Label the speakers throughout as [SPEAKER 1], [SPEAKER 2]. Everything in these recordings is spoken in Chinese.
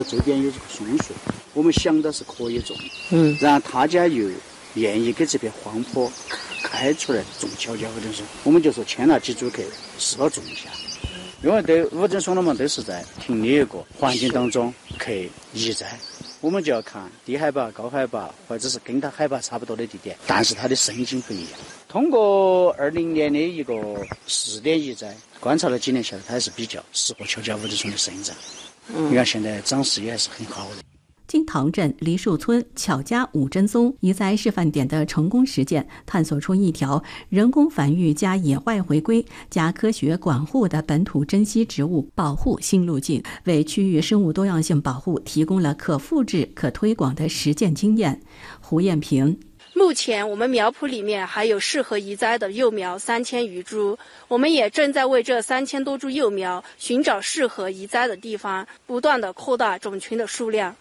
[SPEAKER 1] 这边有这个松树，我们想的是可以种，然后他家又愿意给这片荒坡开出来种小家乌镇松，我们就说签了几组客是否种一下。因为对乌镇松的嘛，都是在平的一个环境当中去移栽，我们就要看低海拔、高海拔，或者是跟它海拔差不多的地点，但是它的生境不一样。通过20年的一个试点移栽，观察了几年下来，它还是比较适合乔家乌镇松的生长。你看现在长势也还是很好的。
[SPEAKER 2] 金塘镇梨树村巧家五针松移栽示范点的成功实践，探索出一条人工繁育加野外回归加科学管护的本土珍稀植物保护新路径，为区域生物多样性保护提供了可复制、可推广的实践经验。胡艳平。
[SPEAKER 3] 目前我们苗圃里面还有适合移栽的幼苗3000余株，我们也正在为这3000多株幼苗寻找适合移栽的地方，不断地扩大种群的数量。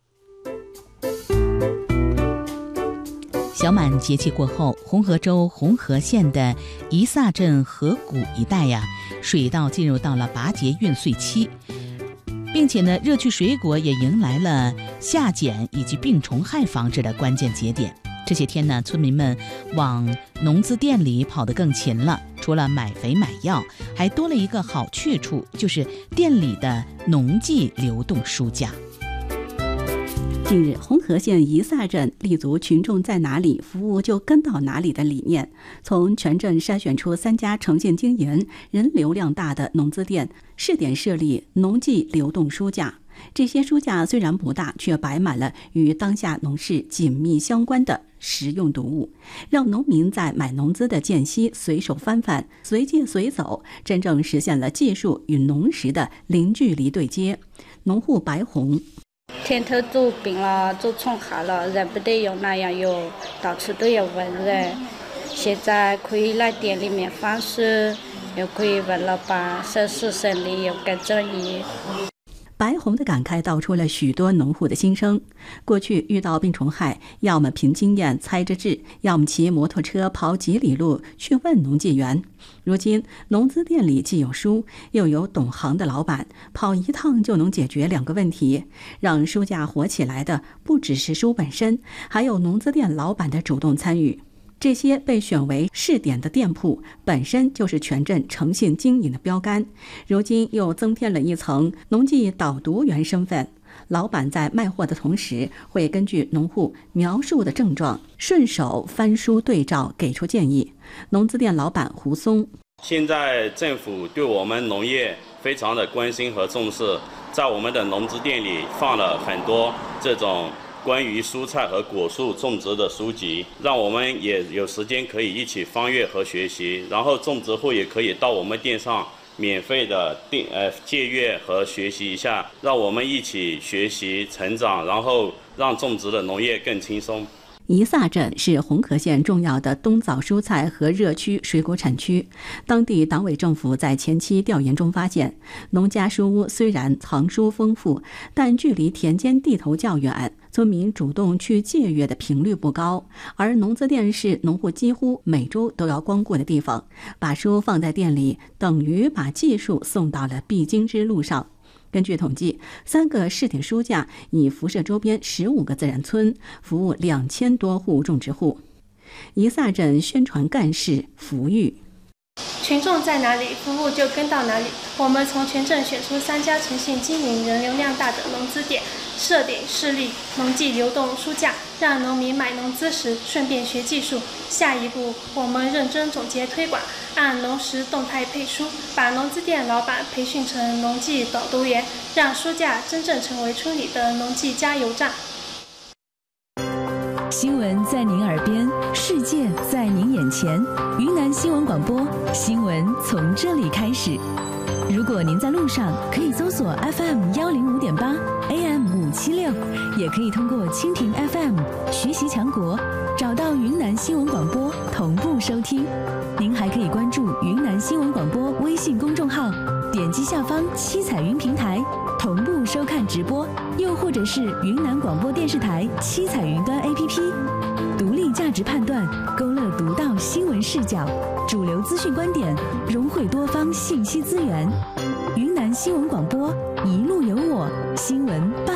[SPEAKER 4] 小满节气过后，红河州红河县的宜萨镇河谷一带水稻进入到了拔节运穗期，并且呢，热区水果也迎来了夏检以及病虫害防治的关键节点。这些天呢，村民们往农资店里跑得更勤了，除了买肥买药，还多了一个好去处，就是店里的农技流动书架。
[SPEAKER 2] 近日，红河县宜萨镇立足群众在哪里，服务就跟到哪里的理念，从全镇筛选出3家诚信经营、人流量大的农资店，试点设立农技流动书架。这些书架虽然不大，却摆满了与当下农事紧密相关的实用读物，让农民在买农资的间隙随手翻翻，随借随走，真正实现了技术与农时的零距离对接。农户白红。
[SPEAKER 5] 天头做病了，做虫害了，人不得用那样用，到处都要问人。现在可以来店里面翻书，又可以问老板省时省力又更整意。
[SPEAKER 2] 白红的感慨道出了许多农户的心声。过去遇到病虫害，要么凭经验猜着治，要么骑摩托车跑几里路去问农技员。如今农资店里既有书，又有懂行的老板，跑一趟就能解决2个问题。让书架火起来的不只是书本身，还有农资店老板的主动参与。这些被选为试点的店铺本身就是全镇诚信经营的标杆，如今又增添了一层农技导读员身份。老板在卖货的同时，会根据农户描述的症状，顺手翻书对照，给出建议。农资店老板胡松：
[SPEAKER 6] 现在政府对我们农业非常的关心和重视，在我们的农资店里放了很多这种关于蔬菜和果树种植的书籍，让我们也有时间可以一起翻阅和学习，然后种植户也可以到我们店上免费的借阅和学习一下，让我们一起学习成长，然后让种植的农业更轻松。
[SPEAKER 2] 宜萨镇是红河县重要的冬枣蔬菜和热区水果产区。当地党委政府在前期调研中发现，农家书屋虽然藏书丰富，但距离田间地头较远，村民主动去借阅的频率不高。而农资店是农户几乎每周都要光顾的地方，把书放在店里，等于把技术送到了必经之路上。根据统计，3个试点书架已辐射周边15个自然村，服务2000多户种植户。宜萨镇宣传干事福玉：
[SPEAKER 7] 群众在哪里，服务就跟到哪里。我们从全镇选出3家诚信经营、人流量大的农资店，设点设立农技流动书架，让农民买农资时顺便学技术。下一步，我们认真总结推广，按农时动态配书，把农资店老板培训成农技导读员，让书架真正成为村里的农技加油站。
[SPEAKER 8] 新闻在您耳边，世界在您眼前。云南新闻广播，新闻从这里开始。如果您在路上，可以搜索 FM 105.8 AM 576，也可以通过蜻蜓 FM 学习强国找到云南新闻广播同步收听。您还可以关注云南新闻广播微信公众号，点击下方七彩云平台同步收看直播，又或者是云南广播电视台七彩云端 APP， 独立价值判断，勾勒独到新闻视角，主流资讯观点，融汇多方信息资源。云南新闻广播一路有我，新闻